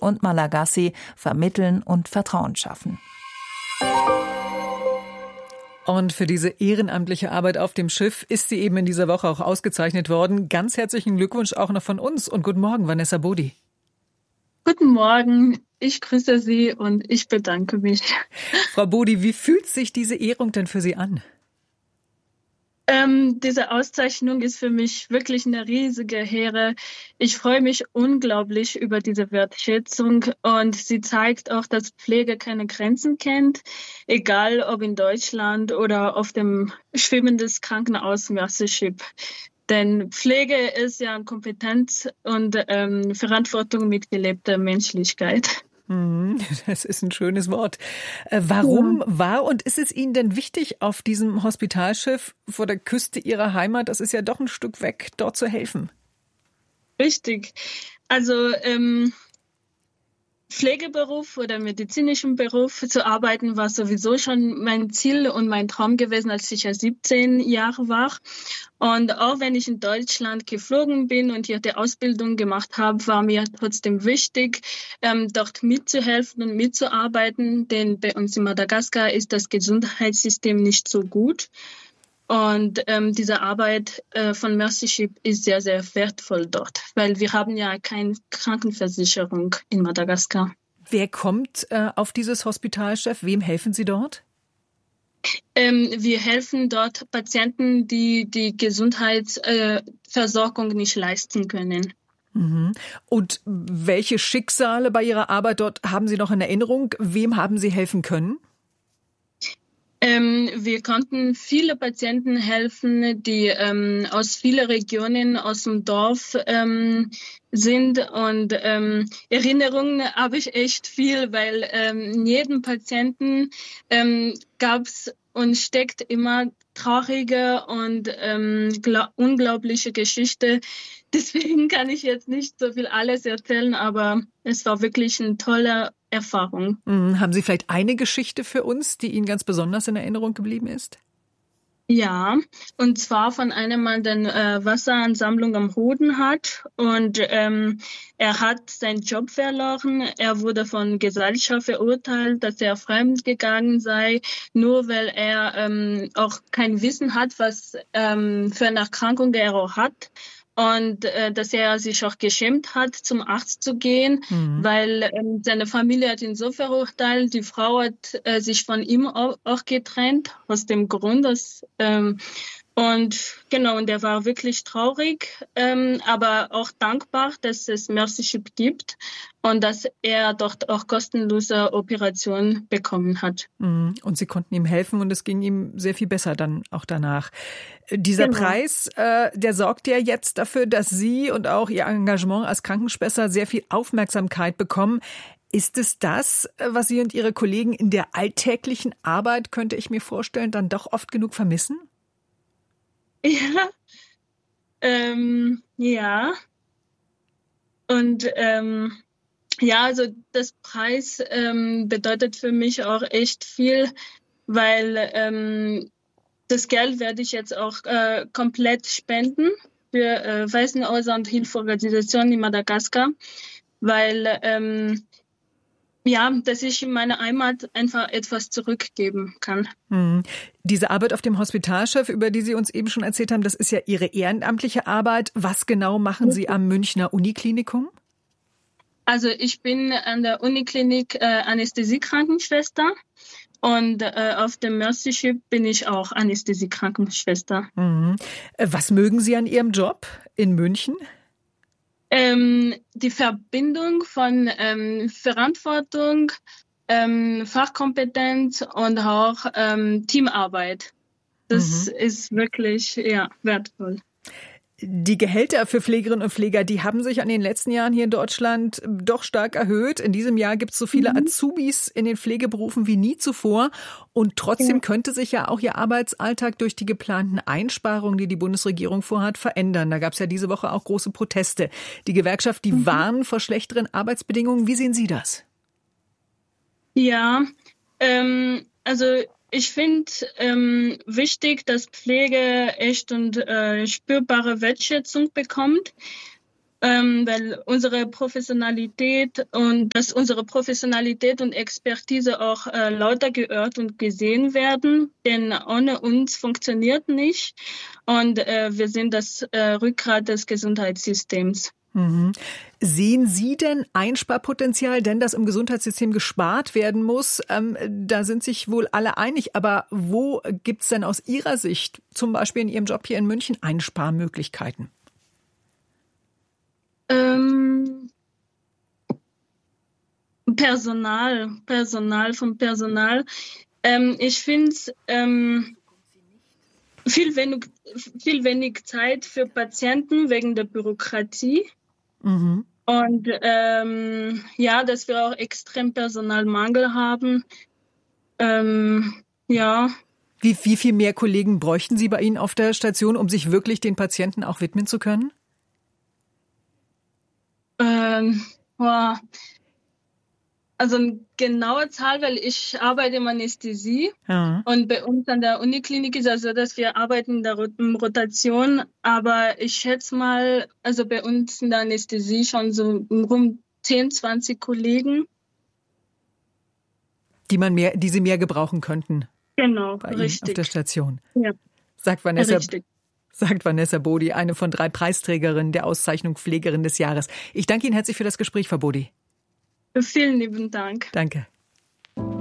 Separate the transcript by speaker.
Speaker 1: und Malagasy vermitteln und Vertrauen schaffen.
Speaker 2: Und für diese ehrenamtliche Arbeit auf dem Schiff ist sie eben in dieser Woche auch ausgezeichnet worden. Ganz herzlichen Glückwunsch auch noch von uns und guten Morgen, Vanessa Bodi.
Speaker 3: Guten Morgen, ich grüße Sie und ich bedanke mich.
Speaker 2: Frau Bodi, wie fühlt sich diese Ehrung denn für Sie an?
Speaker 3: Diese Auszeichnung ist für mich wirklich eine riesige Ehre. Ich freue mich unglaublich über diese Wertschätzung und sie zeigt auch, dass Pflege keine Grenzen kennt, egal ob in Deutschland oder auf dem schwimmendes Krankenhaus Mercy Ship. Denn Pflege ist ja Kompetenz und Verantwortung mit gelebter Menschlichkeit.
Speaker 2: Das ist ein schönes Wort. Warum war und ist es Ihnen denn wichtig, auf diesem Hospitalschiff vor der Küste Ihrer Heimat, das ist ja doch ein Stück weg, dort zu helfen?
Speaker 3: Richtig. Also Pflegeberuf oder medizinischen Beruf zu arbeiten, war sowieso schon mein Ziel und mein Traum gewesen, als ich ja 17 Jahre war. Und auch wenn ich in Deutschland geflogen bin und hier die Ausbildung gemacht habe, war mir trotzdem wichtig, dort mitzuhelfen und mitzuarbeiten, denn bei uns in Madagaskar ist das Gesundheitssystem nicht so gut. Und diese Arbeit von Mercy Ship ist sehr, sehr wertvoll dort, weil wir haben ja keine Krankenversicherung in Madagaskar.
Speaker 2: Wer kommt auf dieses Hospitalschiff? Wem helfen Sie dort?
Speaker 3: Wir helfen dort Patienten, die die Gesundheitsversorgung nicht leisten können.
Speaker 2: Und welche Schicksale bei Ihrer Arbeit dort haben Sie noch in Erinnerung? Wem haben Sie helfen können?
Speaker 3: Wir konnten viele Patienten helfen, die aus vielen Regionen aus dem Dorf sind. Und Erinnerungen habe ich echt viel, weil jedem Patienten gab es und steckt immer traurige und unglaubliche Geschichte. Deswegen kann ich jetzt nicht so viel alles erzählen, aber es war wirklich eine tolle Erfahrung.
Speaker 2: Haben Sie vielleicht eine Geschichte für uns, die Ihnen ganz besonders in Erinnerung geblieben ist?
Speaker 3: Ja, und zwar von einem Mann, der Wasseransammlung am Hoden hat und er hat seinen Job verloren. Er wurde von Gesellschaft verurteilt, dass er fremd gegangen sei, nur weil er auch kein Wissen hat, was für eine Erkrankung er auch hat. Und dass er sich auch geschämt hat, zum Arzt zu gehen, weil seine Familie hat ihn so verurteilt. Die Frau hat sich von ihm auch getrennt, aus dem Grund, dass und genau, und er war wirklich traurig, aber auch dankbar, dass es Mercy Ship gibt und dass er dort auch kostenlose Operationen bekommen hat.
Speaker 2: Und Sie konnten ihm helfen und es ging ihm sehr viel besser dann auch danach. Dieser Preis, der sorgt ja jetzt dafür, dass Sie und auch Ihr Engagement als Krankenschwester sehr viel Aufmerksamkeit bekommen. Ist es das, was Sie und Ihre Kollegen in der alltäglichen Arbeit, könnte ich mir vorstellen, dann doch oft genug vermissen?
Speaker 3: Ja, ja. Und ja, also das Preis bedeutet für mich auch echt viel, weil das Geld werde ich jetzt auch komplett spenden für Waisenhäuser und Hilfsorganisationen in Madagaskar, weil ja, dass ich in meiner Heimat einfach etwas zurückgeben kann.
Speaker 2: Diese Arbeit auf dem Hospitalschiff, über die Sie uns eben schon erzählt haben, das ist ja Ihre ehrenamtliche Arbeit. Was genau machen Sie am Münchner Uniklinikum?
Speaker 3: Also ich bin an der Uniklinik Anästhesie-Krankenschwester und auf dem Mercy Ship bin ich auch Anästhesie-Krankenschwester.
Speaker 2: Was mögen Sie an Ihrem Job in München?
Speaker 3: Die Verbindung von Verantwortung, Fachkompetenz und auch Teamarbeit. Das ist wirklich wertvoll.
Speaker 2: Die Gehälter für Pflegerinnen und Pfleger, die haben sich an den letzten Jahren hier in Deutschland doch stark erhöht. In diesem Jahr gibt es so viele Azubis in den Pflegeberufen wie nie zuvor. Und trotzdem könnte sich ja auch Ihr Arbeitsalltag durch die geplanten Einsparungen, die die Bundesregierung vorhat, verändern. Da gab es ja diese Woche auch große Proteste. Die Gewerkschaft, die warnen vor schlechteren Arbeitsbedingungen. Wie sehen Sie das?
Speaker 3: Ja, also ich finde wichtig, dass Pflege echt und spürbare Wertschätzung bekommt. weil unsere Professionalität und Expertise auch lauter gehört und gesehen werden, denn ohne uns funktioniert nicht und wir sind das Rückgrat des Gesundheitssystems.
Speaker 2: Mhm. Sehen Sie denn Einsparpotenzial, denn dass im Gesundheitssystem gespart werden muss? Da sind sich wohl alle einig. Aber wo gibt es denn aus Ihrer Sicht, zum Beispiel in Ihrem Job hier in München, Einsparmöglichkeiten?
Speaker 3: Personal. Ich finde es viel wenig Zeit für Patienten wegen der Bürokratie. Mhm. Und dass wir auch extrem Personalmangel haben.
Speaker 2: Wie viel mehr Kollegen bräuchten Sie bei Ihnen auf der Station, um sich wirklich den Patienten auch widmen zu können?
Speaker 3: Also eine genaue Zahl, weil ich arbeite im Anästhesie und bei uns an der Uniklinik ist es so, dass wir arbeiten in der Rotation, aber ich schätze mal, also bei uns in der Anästhesie schon so rund 10, 20 Kollegen.
Speaker 2: Die Sie mehr gebrauchen könnten.
Speaker 3: Genau,
Speaker 2: bei
Speaker 3: richtig.
Speaker 2: Ihnen auf der Station.
Speaker 3: Ja.
Speaker 2: Sagt Vanessa Bodi, eine von 3 Preisträgerinnen der Auszeichnung Pflegerin des Jahres. Ich danke Ihnen herzlich für das Gespräch, Frau Bodi.
Speaker 3: Vielen lieben Dank.
Speaker 2: Danke.